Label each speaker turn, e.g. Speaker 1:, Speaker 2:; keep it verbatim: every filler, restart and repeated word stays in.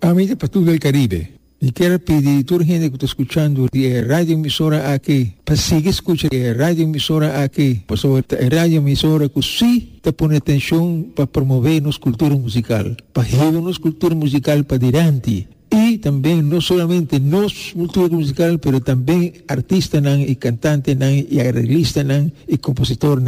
Speaker 1: Amiga para todo el Caribe, y quiero pedir a toda la gente que está escuchando la radio emisora aquí, para seguir escuchando la radio emisora aquí, pues sobre la radio emisora que sí te pone atención para promover nuestra cultura musical, para llevar nuestra cultura musical para adelante. Y también no solamente nuestra cultura musical, pero también artistas y cantantes y arreglistas y compositores.